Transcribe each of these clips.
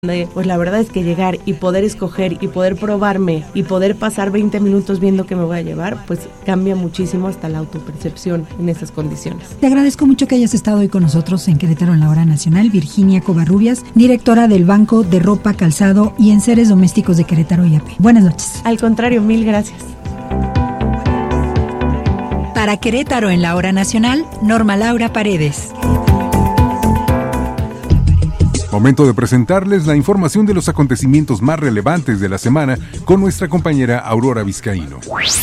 Pues la verdad es que llegar y poder escoger y poder probarme y poder pasar 20 minutos viendo qué me voy a llevar, pues cambia muchísimo hasta la autopercepción en esas condiciones. Te agradezco mucho que hayas estado hoy con nosotros en Querétaro en la Hora Nacional. Virginia Covarrubias, directora del Banco de Ropa, Calzado y Enseres Domésticos de Querétaro IAP. Buenas noches. Al contrario, mil gracias. Para Querétaro en la Hora Nacional, Norma Laura Paredes. Momento de presentarles la información de los acontecimientos más relevantes de la semana con nuestra compañera Aurora Vizcaíno.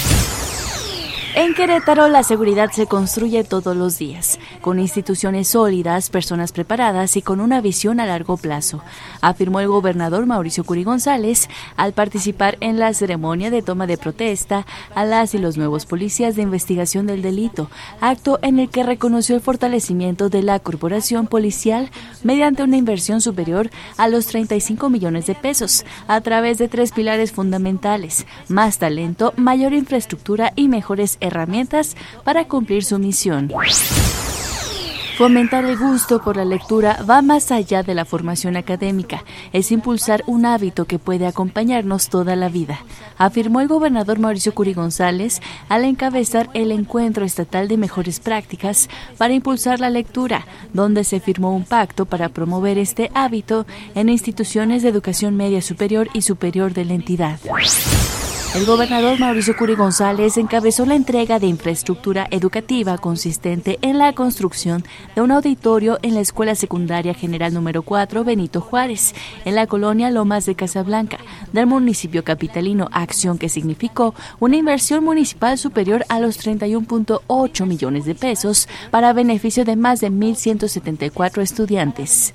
En Querétaro, la seguridad se construye todos los días, con instituciones sólidas, personas preparadas y con una visión a largo plazo, afirmó el gobernador Mauricio Curi González al participar en la ceremonia de toma de protesta a las y los nuevos policías de investigación del delito, acto en el que reconoció el fortalecimiento de la corporación policial mediante una inversión superior a los 35 millones de pesos, a través de 3 pilares fundamentales: más talento, mayor infraestructura y mejores herramientas para cumplir su misión. Fomentar el gusto por la lectura va más allá de la formación académica, es impulsar un hábito que puede acompañarnos toda la vida, afirmó el gobernador Mauricio Curi González al encabezar el Encuentro Estatal de Mejores Prácticas para impulsar la lectura, donde se firmó un pacto para promover este hábito en instituciones de educación media superior y superior de la entidad. El gobernador Mauricio Curi González encabezó la entrega de infraestructura educativa consistente en la construcción de un auditorio en la Escuela Secundaria General número 4 Benito Juárez, en la colonia Lomas de Casablanca, del municipio capitalino, acción que significó una inversión municipal superior a los 31.8 millones de pesos para beneficio de más de 1,174 estudiantes.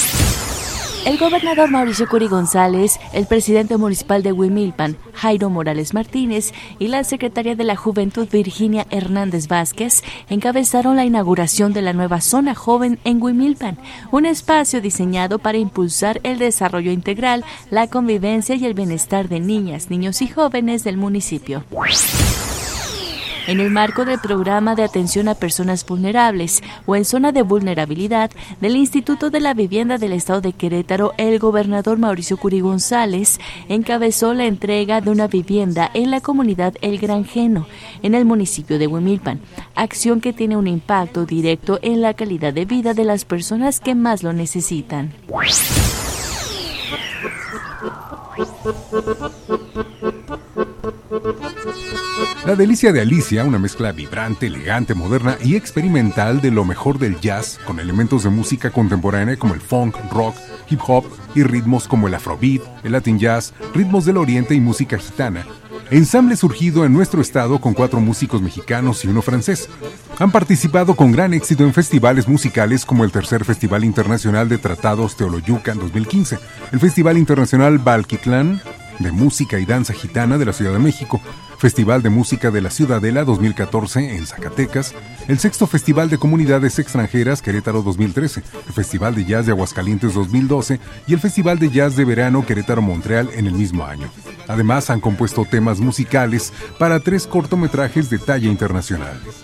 El gobernador Mauricio Curi González, el presidente municipal de Huimilpan, Jairo Morales Martínez, y la secretaria de la Juventud, Virginia Hernández Vázquez, encabezaron la inauguración de la nueva Zona Joven en Huimilpan, un espacio diseñado para impulsar el desarrollo integral, la convivencia y el bienestar de niñas, niños y jóvenes del municipio. En el marco del programa de atención a personas vulnerables o en zona de vulnerabilidad del Instituto de la Vivienda del Estado de Querétaro, el gobernador Mauricio Curi González encabezó la entrega de una vivienda en la comunidad El Granjeno, en el municipio de Huimilpan, acción que tiene un impacto directo en la calidad de vida de las personas que más lo necesitan. La delicia de Alicia, una mezcla vibrante, elegante, moderna y experimental de lo mejor del jazz, con elementos de música contemporánea como el funk, rock, hip hop y ritmos como el afrobeat, el latin jazz, ritmos del oriente y música gitana. Ensamble surgido en nuestro estado con 4 músicos mexicanos y 1 francés. Han participado con gran éxito en festivales musicales como el Tercer Festival Internacional de Tratados Teoloyucan 2015, el Festival Internacional Balquitlán de Música y Danza Gitana de la Ciudad de México, Festival de Música de la Ciudadela 2014 en Zacatecas, el 6º Festival de Comunidades Extranjeras Querétaro 2013, el Festival de Jazz de Aguascalientes 2012 y el Festival de Jazz de Verano Querétaro-Montreal en el mismo año. Además, han compuesto temas musicales para 3 cortometrajes de talla internacional.